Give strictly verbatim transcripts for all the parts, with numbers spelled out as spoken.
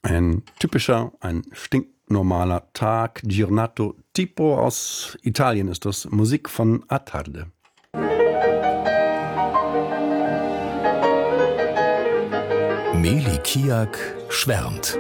Ein typischer, ein stinknormaler Tag. Giornato tipo aus Italien ist das. Musik von Attarde. Meli Kiak schwärmt.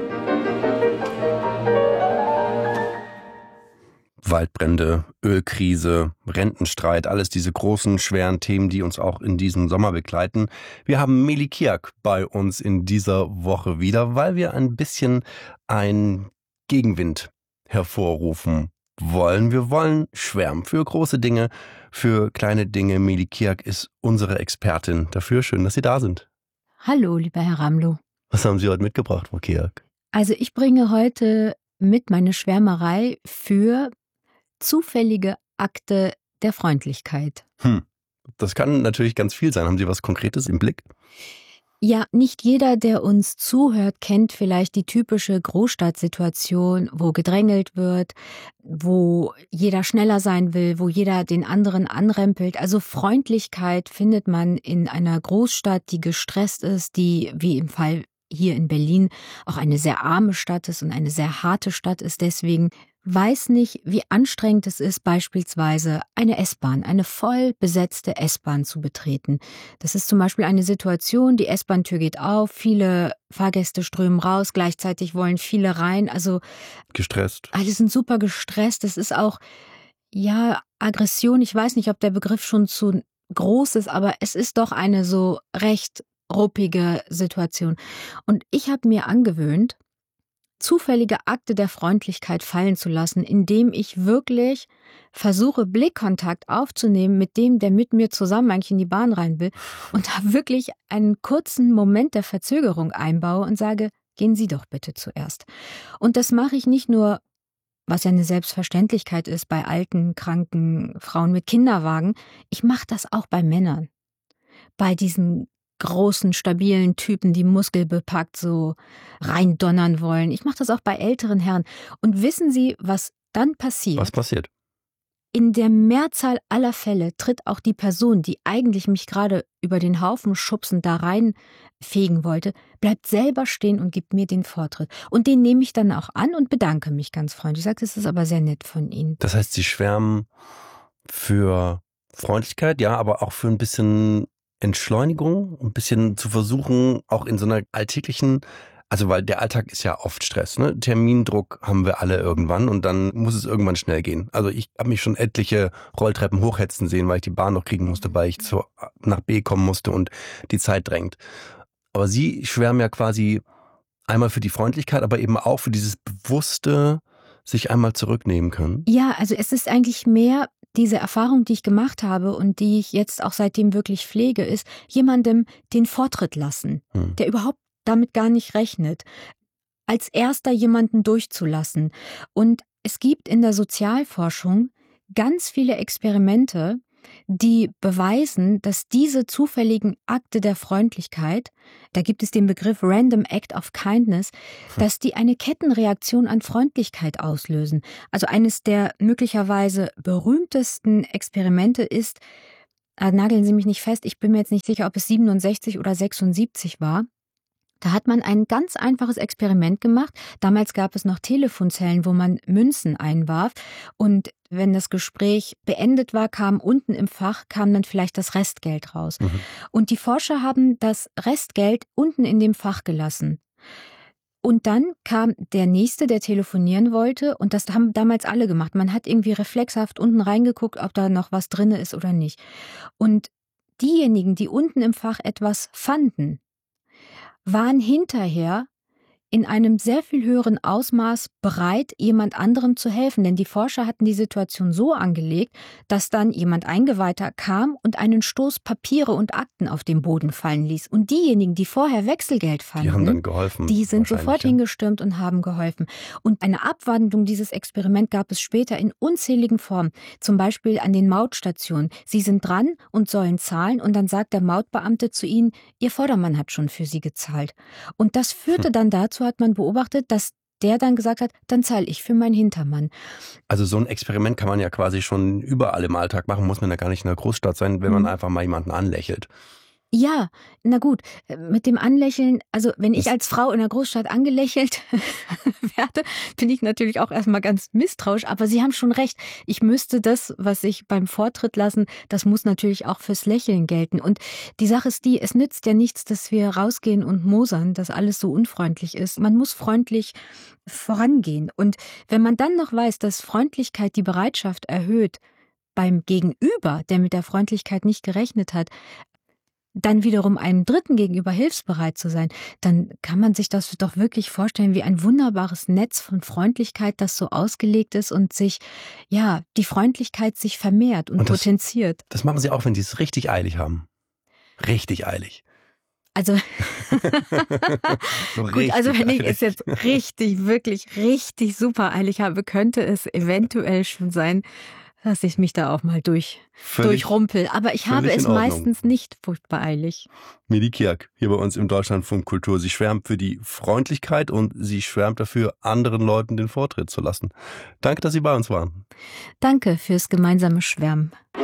Waldbrände, Ölkrise, Rentenstreit, alles diese großen, schweren Themen, die uns auch in diesem Sommer begleiten. Wir haben Meli Kiak bei uns in dieser Woche wieder, weil wir ein bisschen einen Gegenwind hervorrufen wollen. Wir wollen schwärmen für große Dinge, für kleine Dinge. Meli Kiak ist unsere Expertin dafür. Schön, dass Sie da sind. Hallo, lieber Herr Ramlow. Was haben Sie heute mitgebracht, Frau Kiak? Also ich bringe heute mit meine Schwärmerei für zufällige Akte der Freundlichkeit. Hm. Das kann natürlich ganz viel sein. Haben Sie was Konkretes im Blick? Ja, nicht jeder, der uns zuhört, kennt vielleicht die typische Großstadtsituation, wo gedrängelt wird, wo jeder schneller sein will, wo jeder den anderen anrempelt. Also Freundlichkeit findet man in einer Großstadt, die gestresst ist, die, wie im Fall hier in Berlin, auch eine sehr arme Stadt ist und eine sehr harte Stadt ist. Deswegen weiß nicht, wie anstrengend es ist, beispielsweise eine S-Bahn, eine voll besetzte S-Bahn zu betreten. Das ist zum Beispiel eine Situation, die S-Bahn-Tür geht auf, viele Fahrgäste strömen raus, gleichzeitig wollen viele rein. Also gestresst. Alle sind super gestresst. Das ist auch, ja, Aggression. Ich weiß nicht, ob der Begriff schon zu groß ist, aber es ist doch eine so recht ruppige Situation. Und ich habe mir angewöhnt, zufällige Akte der Freundlichkeit fallen zu lassen, indem ich wirklich versuche, Blickkontakt aufzunehmen mit dem, der mit mir zusammen eigentlich in die Bahn rein will und da wirklich einen kurzen Moment der Verzögerung einbaue und sage, gehen Sie doch bitte zuerst. Und das mache ich nicht nur, was ja eine Selbstverständlichkeit ist, bei alten, kranken Frauen mit Kinderwagen. Ich mache das auch bei Männern. Bei diesen großen, stabilen Typen, die muskelbepackt so reindonnern wollen. Ich mache das auch bei älteren Herren. Und wissen Sie, was dann passiert? Was passiert? In der Mehrzahl aller Fälle tritt auch die Person, die eigentlich mich gerade über den Haufen schubsen da reinfegen wollte, bleibt selber stehen und gibt mir den Vortritt. Und den nehme ich dann auch an und bedanke mich ganz freundlich. Ich sage, das ist aber sehr nett von Ihnen. Das heißt, Sie schwärmen für Freundlichkeit, ja, aber auch für ein bisschen Entschleunigung, ein bisschen zu versuchen, auch in so einer alltäglichen, also weil der Alltag ist ja oft Stress, ne? Termindruck haben wir alle irgendwann und dann muss es irgendwann schnell gehen. Also ich habe mich schon etliche Rolltreppen hochhetzen sehen, weil ich die Bahn noch kriegen musste, weil ich zu, nach B kommen musste und die Zeit drängt. Aber Sie schwärmen ja quasi einmal für die Freundlichkeit, aber eben auch für dieses bewusste sich einmal zurücknehmen können. Ja, also es ist eigentlich mehr diese Erfahrung, die ich gemacht habe und die ich jetzt auch seitdem wirklich pflege, ist jemandem den Vortritt lassen, hm. der überhaupt damit gar nicht rechnet, als erster jemanden durchzulassen. Und es gibt in der Sozialforschung ganz viele Experimente, die beweisen, dass diese zufälligen Akte der Freundlichkeit, da gibt es den Begriff Random Act of Kindness, dass die eine Kettenreaktion an Freundlichkeit auslösen. Also eines der möglicherweise berühmtesten Experimente ist, äh, nageln Sie mich nicht fest, ich bin mir jetzt nicht sicher, ob es siebenundsechzig oder sechsundsiebzig war. Da hat man ein ganz einfaches Experiment gemacht. Damals gab es noch Telefonzellen, wo man Münzen einwarf. Und wenn das Gespräch beendet war, kam unten im Fach, kam dann vielleicht das Restgeld raus. Mhm. Und die Forscher haben das Restgeld unten in dem Fach gelassen. Und dann kam der Nächste, der telefonieren wollte. Und das haben damals alle gemacht. Man hat irgendwie reflexhaft unten reingeguckt, ob da noch was drin ist oder nicht. Und diejenigen, die unten im Fach etwas fanden, waren hinterher in einem sehr viel höheren Ausmaß bereit, jemand anderem zu helfen. Denn die Forscher hatten die Situation so angelegt, dass dann jemand Eingeweihter kam und einen Stoß Papiere und Akten auf den Boden fallen ließ. Und diejenigen, die vorher Wechselgeld fanden, die haben dann geholfen, die sind sofort ja. hingestürmt und haben geholfen. Und eine Abwandlung dieses Experiments gab es später in unzähligen Formen. Zum Beispiel an den Mautstationen. Sie sind dran und sollen zahlen und dann sagt der Mautbeamte zu ihnen, Ihr Vordermann hat schon für Sie gezahlt. Und das führte hm. dann dazu, hat man beobachtet, dass der dann gesagt hat, dann zahle ich für meinen Hintermann. Also so ein Experiment kann man ja quasi schon überall im Alltag machen, muss man ja gar nicht in einer Großstadt sein, wenn man mhm. einfach mal jemanden anlächelt. Ja, na gut, mit dem Anlächeln, also wenn ich als Frau in der Großstadt angelächelt werde, bin ich natürlich auch erstmal ganz misstrauisch, aber Sie haben schon recht, ich müsste das, was ich beim Vortritt lassen, das muss natürlich auch fürs Lächeln gelten. Und die Sache ist die, es nützt ja nichts, dass wir rausgehen und mosern, dass alles so unfreundlich ist. Man muss freundlich vorangehen. Und wenn man dann noch weiß, dass Freundlichkeit die Bereitschaft erhöht, beim Gegenüber, der mit der Freundlichkeit nicht gerechnet hat, dann wiederum einem Dritten gegenüber hilfsbereit zu sein, dann kann man sich das doch wirklich vorstellen wie ein wunderbares Netz von Freundlichkeit, das so ausgelegt ist und sich, ja, die Freundlichkeit sich vermehrt und, und das, potenziert. Das machen Sie auch, wenn Sie es richtig eilig haben. Richtig eilig. Also, so gut, also wenn ich eilig. es jetzt richtig, wirklich richtig super eilig habe, könnte es eventuell schon sein, dass ich mich da auch mal durch, völlig, durchrumpel. Aber ich habe es meistens nicht furchtbar eilig. Meli Kiak, hier bei uns im Deutschlandfunk Kultur. Sie schwärmt für die Freundlichkeit und sie schwärmt dafür, anderen Leuten den Vortritt zu lassen. Danke, dass Sie bei uns waren. Danke fürs gemeinsame Schwärmen.